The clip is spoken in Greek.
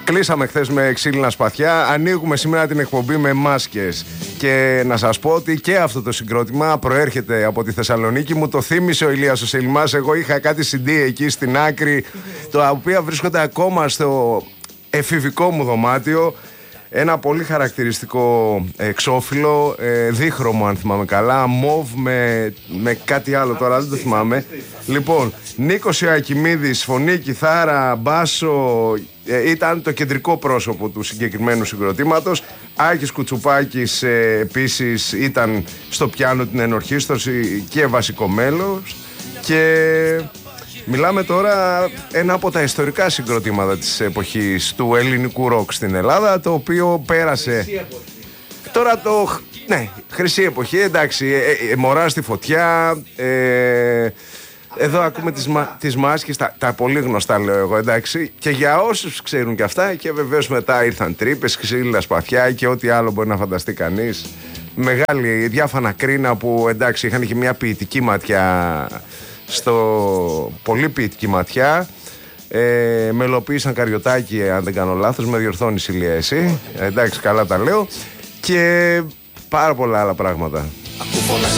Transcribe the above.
Κλείσαμε χθες με ξύλινα σπαθιά. Ανοίγουμε σήμερα την εκπομπή με μάσκες. Και να σας πω ότι και αυτό το συγκρότημα προέρχεται από τη Θεσσαλονίκη. Μου το θύμισε ο Ηλίας ο Σελιμάς. Εγώ είχα κάτι CD εκεί στην άκρη, τα οποία βρίσκονται ακόμα στο εφηβικό μου δωμάτιο. Ένα πολύ χαρακτηριστικό εξώφυλλο, δίχρωμο αν θυμάμαι καλά, μοβ με κάτι άλλο τώρα, δεν το θυμάμαι. Λοιπόν, Νίκος Ιωακημίδης, φωνή, κιθάρα, μπάσο, ήταν το κεντρικό πρόσωπο του συγκεκριμένου συγκροτήματος. Άκης Κουτσουπάκης επίσης ήταν στο πιάνο, την ενορχήστρωση και βασικό μέλος. Και μιλάμε τώρα ένα από τα ιστορικά συγκροτήματα της εποχής του ελληνικού ροκ στην Ελλάδα, το οποίο πέρασε τώρα το... Ναι, χρυσή εποχή, εντάξει, μωρά στη φωτιά, εδώ ακούμε τις μάσκες, τα πολύ γνωστά λέω εγώ, εντάξει, και για όσους ξέρουν και αυτά, και βεβαίως μετά ήρθαν τρύπες, ξύλινα σπαθιά και ό,τι άλλο μπορεί να φανταστεί κανείς. Μεγάλη διάφανα κρίνα που εντάξει είχαν και μια ποιητική ματιά, πολύ ποιητική ματιά. Μελοποίησαν Καριωτάκη, αν δεν κάνω λάθος, με διορθώνεις Ηλία εσύ, εντάξει καλά τα λέω, και πάρα πολλά άλλα πράγματα.